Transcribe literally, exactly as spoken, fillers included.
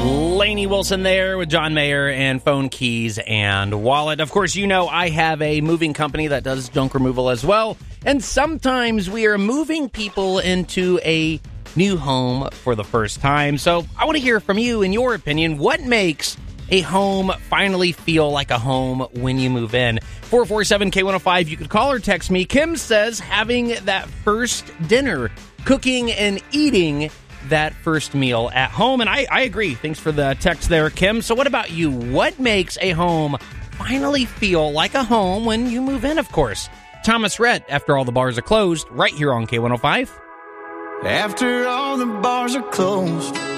Lainey Wilson there with John Mayer and Phone Keys and Wallet. Of course, you know I have a moving company that does junk removal as well. And sometimes we are moving people into a new home for the first time. So I want to hear from you, in your opinion, what makes a home finally feel like a home when you move in? four four seven K one oh five, you could call or text me. Kim says having that first dinner, cooking and eating that first meal at home. And I, I agree. Thanks for the text there, Kim. So what about you? What makes a home finally feel like a home when you move in, of course? Thomas Rhett, After All the Bars Are Closed, right here on K one oh five. After all the bars are closed,